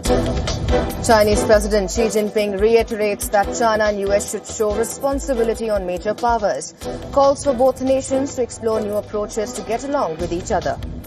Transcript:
Chinese President Xi Jinping reiterates that China and US should show responsibility on major powers, calls for both nations to explore new approaches to get along with each other.